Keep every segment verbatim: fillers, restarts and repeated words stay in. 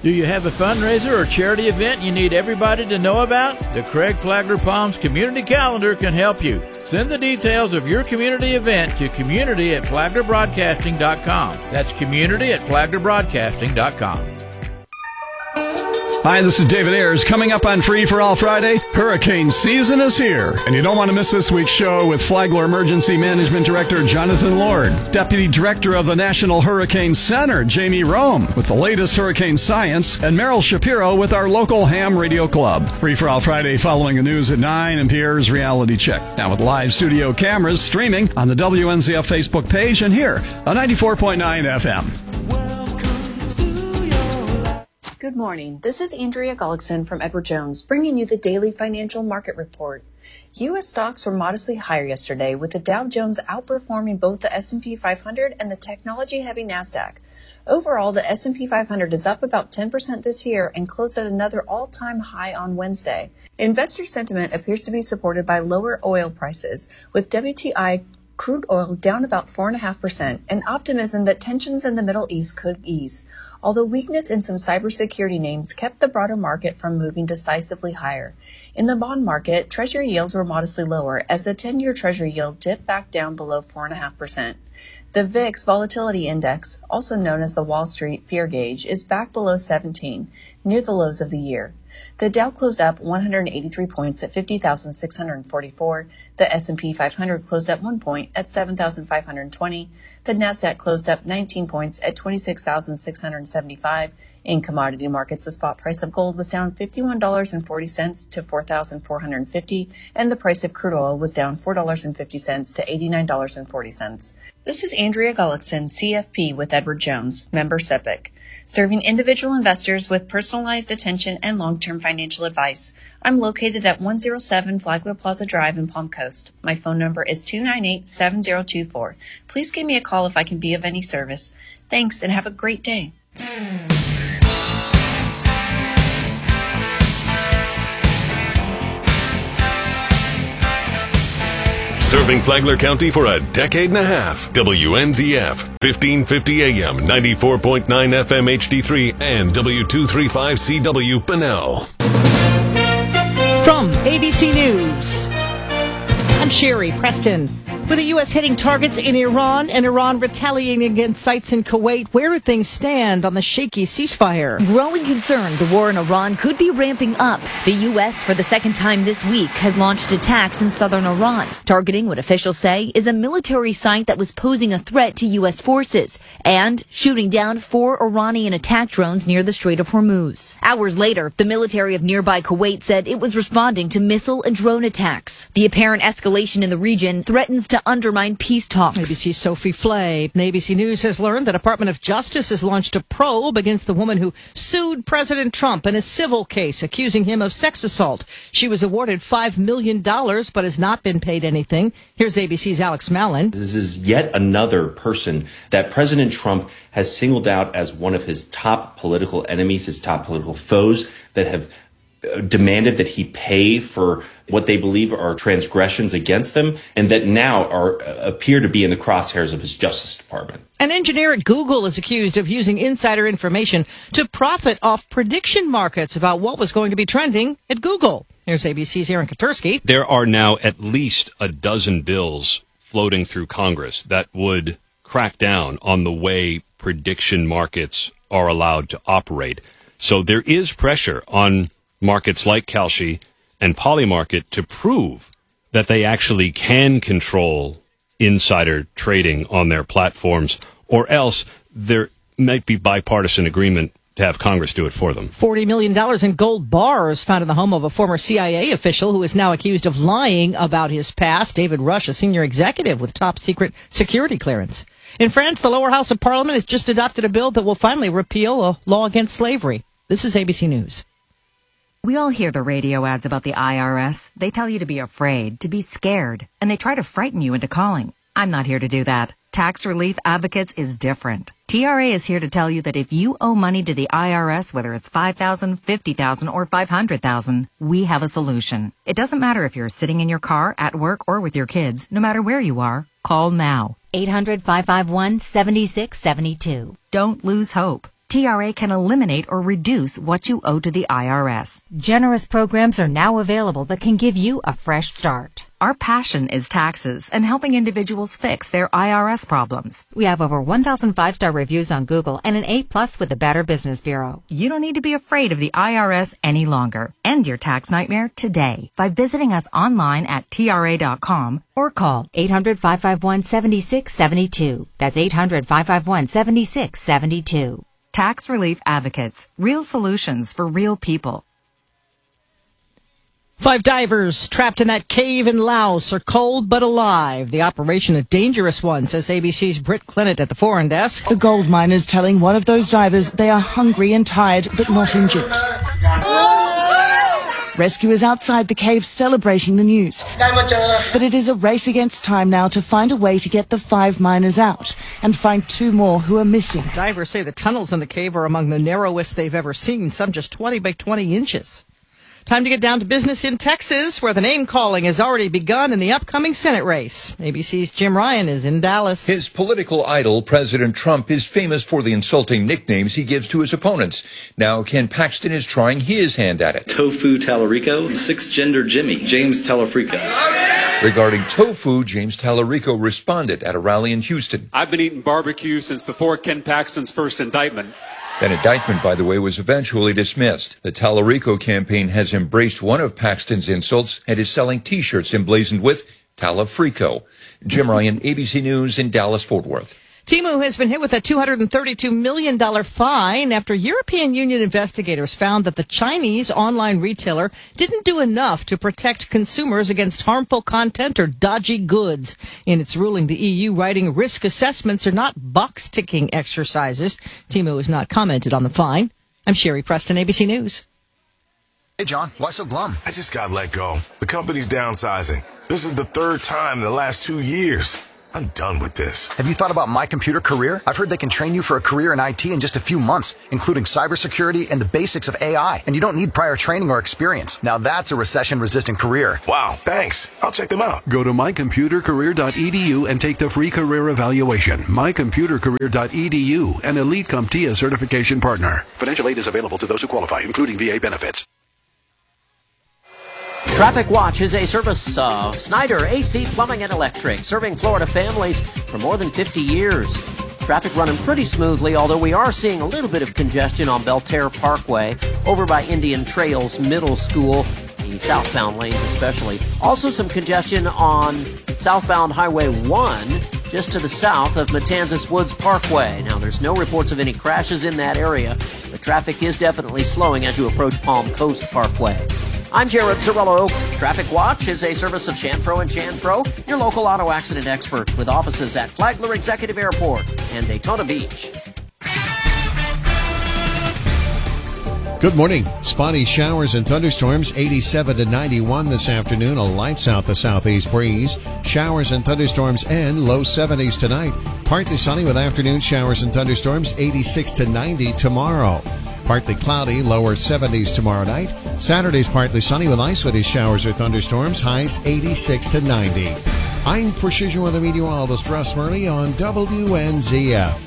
Do you have a fundraiser or charity event you need everybody to know about? The Craig Flagler Palms Community Calendar can help you. Send the details of your community event to community at flagler broadcasting dot com. That's community at flagler broadcasting dot com. Hi, this is David Ayers. Coming up on Free for All Friday, hurricane season is here. And you don't want to miss this week's show with Flagler Emergency Management Director Jonathan Lord, Deputy Director of the National Hurricane Center, Jamie Rome, with the latest hurricane science, and Meryl Shapiro with our local ham radio club. Free for All Friday following the news at nine and Pierre's Reality Check. Now with live studio cameras streaming on the W N Z F Facebook page and here on ninety-four point nine F M. Good morning. This is Andrea Gullickson from Edward Jones, bringing you the daily financial market report. U S stocks were modestly higher yesterday, with the Dow Jones outperforming both the S and P five hundred and the technology-heavy NASDAQ. Overall, the S and P five hundred is up about ten percent this year and closed at another all-time high on Wednesday. Investor sentiment appears to be supported by lower oil prices, with W T I crude oil down about four point five percent, and optimism that tensions in the Middle East could ease, although weakness in some cybersecurity names kept the broader market from moving decisively higher. In the bond market, Treasury yields were modestly lower as the ten-year Treasury yield dipped back down below four point five percent. The V I X Volatility Index, also known as the Wall Street Fear Gauge, is back below seventeen, near the lows of the year. The Dow closed up one hundred eighty-three points at fifty thousand six hundred forty-four. The S and P five hundred closed up one point at seven thousand five hundred twenty. The NASDAQ closed up nineteen points at twenty-six thousand six hundred seventy-five. In commodity markets, the spot price of gold was down fifty-one dollars and forty cents to four thousand four hundred fifty dollars, and the price of crude oil was down four dollars and fifty cents to eighty-nine dollars and forty cents. This is Andrea Gullickson, C F P with Edward Jones, member SIPC, serving individual investors with personalized attention and long-term financial advice. I'm located at one oh seven Flagler Plaza Drive in Palm Coast. My phone number is two nine eight, seven oh two four. Please give me a call if I can be of any service. Thanks, and have a great day. Serving Flagler County for a decade and a half. W N Z F, fifteen fifty A M, ninety-four point nine F M H D three, and W two thirty-five C W Bunnell. From A B C News, I'm Sherry Preston. With the U S hitting targets in Iran and Iran retaliating against sites in Kuwait, where do things stand on the shaky ceasefire? Growing concern the war in Iran could be ramping up. The U S, for the second time this week, has launched attacks in southern Iran, targeting what officials say is a military site that was posing a threat to U S forces, and shooting down four Iranian attack drones near the Strait of Hormuz. Hours later, the military of nearby Kuwait said it was responding to missile and drone attacks. The apparent escalation in the region threatens to undermine peace talks. A B C's Sophie Flay. A B C News has learned the Department of Justice has launched a probe against the woman who sued President Trump in a civil case accusing him of sex assault. She was awarded five million dollars but has not been paid anything. Here's A B C's Alex Mallon. This is yet another person that President Trump has singled out as one of his top political enemies, his top political foes that have demanded that he pay for what they believe are transgressions against them, and that now are appear to be in the crosshairs of his Justice Department. An engineer at Google is accused of using insider information to profit off prediction markets about what was going to be trending at Google. Here's A B C's Aaron Katursky. There are now at least a dozen bills floating through Congress that would crack down on the way prediction markets are allowed to operate. So there is pressure on markets like Kalshi and Polymarket to prove that they actually can control insider trading on their platforms, or else there might be bipartisan agreement to have Congress do it for them. forty million dollars in gold bars found in the home of a former C I A official who is now accused of lying about his past. David Rush, a senior executive with top secret security clearance. In France, the lower house of parliament has just adopted a bill that will finally repeal a law against slavery. This is A B C News. We all hear the radio ads about the I R S. They tell you to be afraid, to be scared, and they try to frighten you into calling. I'm not here to do that. Tax Relief Advocates is different. T R A is here to tell you that if you owe money to the I R S, whether it's five thousand dollars, fifty thousand dollars, or five hundred thousand dollars, we have a solution. It doesn't matter if you're sitting in your car, at work, or with your kids. No matter where you are, call now. eight hundred, five five one, seven six seven two. Don't lose hope. T R A can eliminate or reduce what you owe to the I R S. Generous programs are now available that can give you a fresh start. Our passion is taxes and helping individuals fix their I R S problems. We have over one thousand five-star reviews on Google and an A plus with the Better Business Bureau. You don't need to be afraid of the I R S any longer. End your tax nightmare today by visiting us online at T R A dot com or call eight hundred, five five one, seven six seven two. That's eight hundred, five five one, seven six seven two. Tax Relief Advocates. Real solutions for real people. Five divers trapped in that cave in Laos are cold but alive. The operation a dangerous one, says A B C's Britt Clinton at the foreign desk. The gold miners telling one of those divers they are hungry and tired but not injured. Rescuers outside the cave celebrating the news. But it is a race against time now to find a way to get the five miners out and find two more who are missing. Divers say the tunnels in the cave are among the narrowest they've ever seen, some just twenty by twenty inches. Time to get down to business in Texas, where the name-calling has already begun in the upcoming Senate race. A B C's Jim Ryan is in Dallas. His political idol, President Trump, is famous for the insulting nicknames he gives to his opponents. Now Ken Paxton is trying his hand at it. Tofu Tallarico, six-gender Jimmy, James Tallarico. Regarding tofu, James Tallarico responded at a rally in Houston. I've been eating barbecue since before Ken Paxton's first indictment. That indictment, by the way, was eventually dismissed. The Tallarico campaign has embraced one of Paxton's insults and is selling T-shirts emblazoned with Tallafrico. Jim Ryan, A B C News in Dallas-Fort Worth. Temu has been hit with a two hundred thirty-two million dollars fine after European Union investigators found that the Chinese online retailer didn't do enough to protect consumers against harmful content or dodgy goods. In its ruling, the E U writing risk assessments are not box-ticking exercises. Temu has not commented on the fine. I'm Sherry Preston, A B C News. Hey, John, why so glum? I just got let go. The company's downsizing. This is the third time in the last two years. I'm done with this. Have you thought about My Computer Career? I've heard they can train you for a career in I T in just a few months, including cybersecurity and the basics of A I. And you don't need prior training or experience. Now that's a recession-resistant career. Wow, thanks. I'll check them out. Go to my computer career dot e d u and take the free career evaluation. my computer career dot e d u, an Elite CompTIA certification partner. Financial aid is available to those who qualify, including V A benefits. Traffic Watch is a service of Snyder A C Plumbing and Electric, serving Florida families for more than fifty years. Traffic running pretty smoothly, although we are seeing a little bit of congestion on Belterre Parkway over by Indian Trails Middle School, the southbound lanes especially. Also some congestion on southbound Highway one, just to the south of Matanzas Woods Parkway. Now, there's no reports of any crashes in that area, but traffic is definitely slowing as you approach Palm Coast Parkway. I'm Jared Cirillo. Traffic Watch is a service of Chanfro and Chanfro, your local auto accident experts with offices at Flagler Executive Airport and Daytona Beach. Good morning. Spotty showers and thunderstorms, eighty-seven to ninety-one this afternoon. A lights out the southeast breeze. Showers and thunderstorms and low seventies tonight. Partly sunny with afternoon showers and thunderstorms, eighty-six to ninety tomorrow. Partly cloudy, lower seventies tomorrow night. Saturday's partly sunny with isolated showers or thunderstorms, highs eighty-six to ninety. I'm Precision Weather Meteorologist Russ Murley on W N Z F.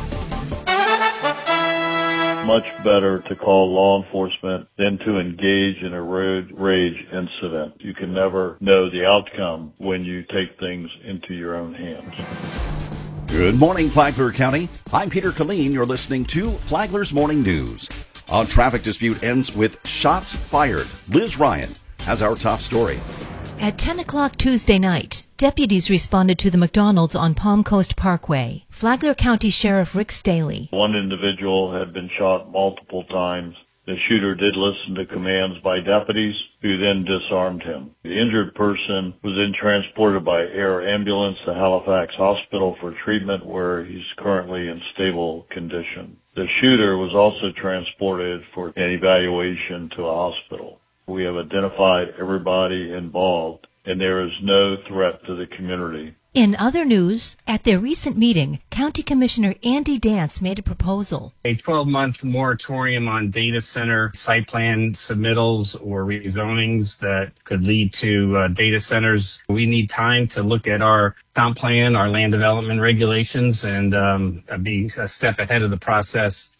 Much better to call law enforcement than to engage in a road rage incident. You can never know the outcome when you take things into your own hands. Good morning, Flagler County. I'm Peter Killeen. You're listening to Flagler's Morning News. A traffic dispute ends with shots fired. Liz Ryan has our top story. At ten o'clock Tuesday night, deputies responded to the McDonald's on Palm Coast Parkway. Flagler County Sheriff Rick Staley. One individual had been shot multiple times. The shooter did listen to commands by deputies, who then disarmed him. The injured person was then transported by air ambulance to Halifax Hospital for treatment, where he's currently in stable condition. The shooter was also transported for an evaluation to a hospital. We have identified everybody involved, and there is no threat to the community. In other news, at their recent meeting, County Commissioner Andy Dance made a proposal. A twelve-month moratorium on data center site plan submittals or rezonings that could lead to uh, data centers. We need time to look at our comp plan, our land development regulations, and um, be a step ahead of the process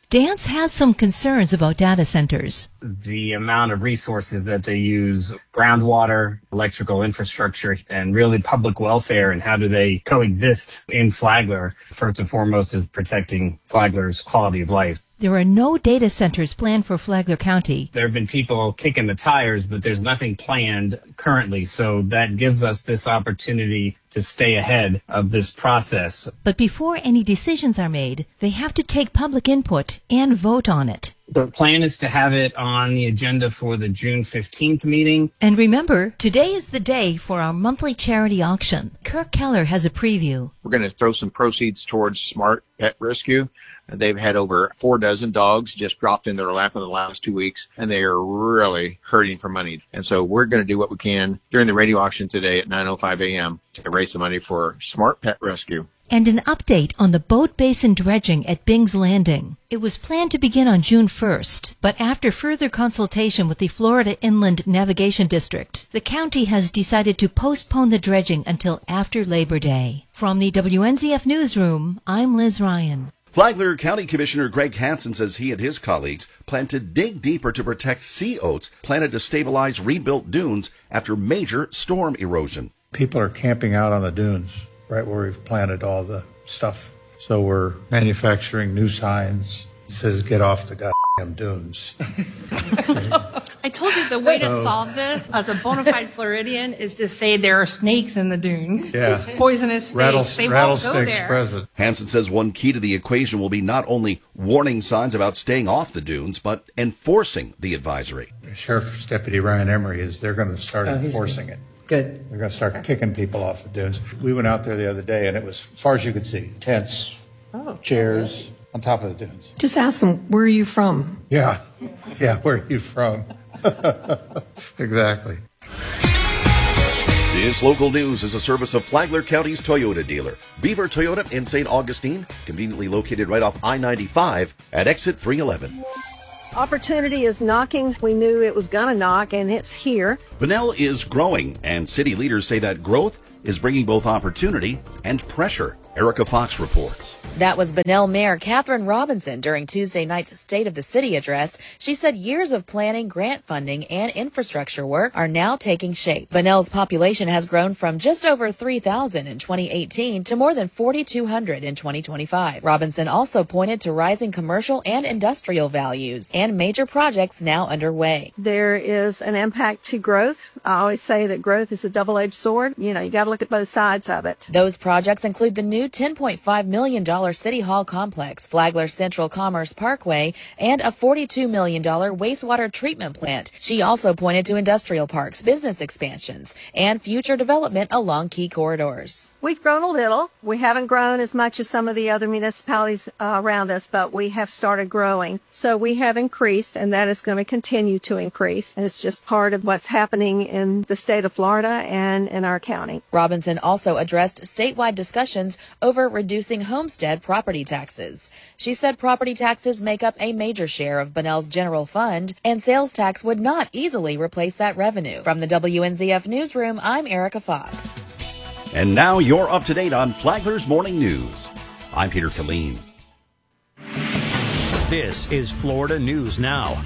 Dance has some concerns about data centers. The amount of resources that they use, groundwater, electrical infrastructure, and really public welfare, and how do they coexist in Flagler, first and foremost is protecting Flagler's quality of life. There are no data centers planned for Flagler County. There have been people kicking the tires, but there's nothing planned currently. So that gives us this opportunity to stay ahead of this process. But before any decisions are made, they have to take public input and vote on it. The plan is to have it on the agenda for the June fifteenth meeting. And remember, today is the day for our monthly charity auction. Kirk Keller has a preview. We're going to throw some proceeds towards Smart Pet Rescue. They've had over four dozen dogs just dropped in their lap in the last two weeks, and they are really hurting for money. And so we're going to do what we can during the radio auction today at nine oh five a.m. to raise some money for Smart Pet Rescue. And an update on the boat basin dredging at Bing's Landing. It was planned to begin on June first, but after further consultation with the Florida Inland Navigation District, the county has decided to postpone the dredging until after Labor Day. From the W N Z F Newsroom, I'm Liz Ryan. Flagler County Commissioner Greg Hansen says he and his colleagues plan to dig deeper to protect sea oats planted to stabilize rebuilt dunes after major storm erosion. People are camping out on the dunes, right where we've planted all the stuff. So we're manufacturing new signs. It says, get off the goddamn dunes. I told you the way to solve this as a bona fide Floridian is to say there are snakes in the dunes. Yeah. Poisonous snakes. Rattles- they won't go rattlesnakes there. present. Hansen says one key to the equation will be not only warning signs about staying off the dunes, but enforcing the advisory. Sheriff's Deputy Ryan Emery is, they're going to start Oh, he's enforcing good. it. Good. They're going to start kicking people off the dunes. We went out there the other day, and it was, as far as you could see, tents, Oh, chairs on top of the dunes. Just ask them, where are you from? Yeah, yeah, where are you from? Exactly. This local news is a service of Flagler County's Toyota dealer, Beaver Toyota in Saint Augustine, conveniently located right off I ninety-five at exit three eleven. Opportunity is knocking. We knew it was going to knock, and it's here. Bunnell is growing, and city leaders say that growth is bringing both opportunity and pressure. Erica Fox reports. That was Bunnell Mayor Catherine Robinson during Tuesday night's State of the City address. She said years of planning, grant funding, and infrastructure work are now taking shape. Bunnell's population has grown from just over three thousand in twenty eighteen to more than forty-two hundred in twenty twenty-five. Robinson also pointed to rising commercial and industrial values and major projects now underway. There is an impact to growth. I always say that growth is a double-edged sword. You know, you got to look at both sides of it. Those projects include the new ten point five million dollars City Hall complex, Flagler Central Commerce Parkway, and a forty-two million dollars wastewater treatment plant. She also pointed to industrial parks, business expansions, and future development along key corridors. We've grown a little. We haven't grown as much as some of the other municipalities uh, around us, but we have started growing. So we have increased, and that is going to continue to increase. And it's just part of what's happening in the state of Florida and in our county. Robinson also addressed statewide discussions over reducing homestead property taxes. She said property taxes make up a major share of Bunnell's general fund, and sales tax would not easily replace that revenue. From the W N Z F Newsroom, I'm Erica Fox. And now you're up to date on Flagler's Morning News. I'm Peter Killeen. This is Florida News Now.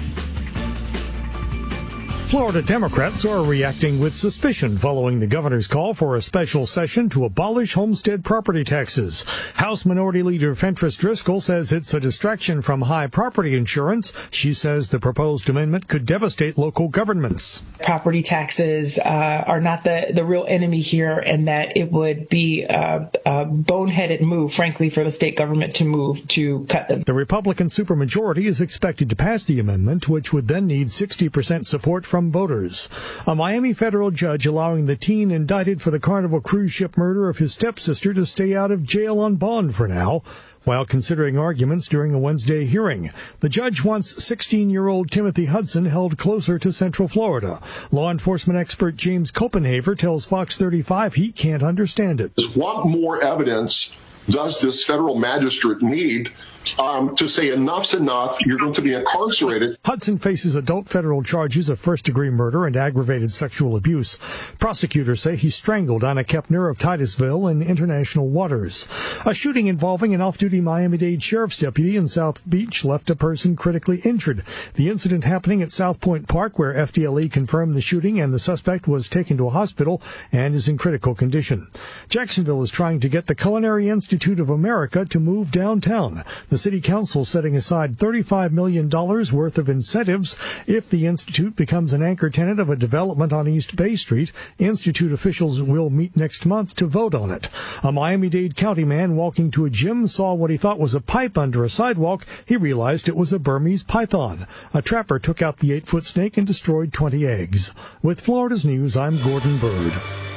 Florida Democrats are reacting with suspicion following the governor's call for a special session to abolish homestead property taxes. House Minority Leader Fentress Driscoll says it's a distraction from high property insurance. She says the proposed amendment could devastate local governments. Property taxes uh, are not the, the real enemy here, and that it would be a, a boneheaded move, frankly, for the state government to move to cut them. The Republican supermajority is expected to pass the amendment, which would then need sixty percent support from voters. A Miami federal judge allowing the teen indicted for the Carnival cruise ship murder of his stepsister to stay out of jail on bond for now, while considering arguments during a Wednesday hearing. The judge wants sixteen-year-old Timothy Hudson held closer to Central Florida. Law enforcement expert James Copenhaver tells Fox thirty-five he can't understand it. What more evidence does this federal magistrate need um, to say enough's enough, you're going to be incarcerated. Hudson faces adult federal charges of first-degree murder and aggravated sexual abuse. Prosecutors say he strangled Anna Kepner of Titusville in international waters. A shooting involving an off-duty Miami-Dade sheriff's deputy in South Beach left a person critically injured. The incident happening at South Point Park, where F D L E confirmed the shooting, and the suspect was taken to a hospital and is in critical condition. Jacksonville is trying to get the Culinary Institute of America to move downtown. The city council setting aside thirty-five million dollars worth of incentives if the institute becomes an anchor tenant of a development on East Bay Street. Institute officials will meet next month to vote on it. A Miami-Dade County man walking to a gym saw what he thought was a pipe under a sidewalk. He realized it was a Burmese python. A trapper took out the eight-foot snake and destroyed twenty eggs. With Florida's News, I'm Gordon Bird.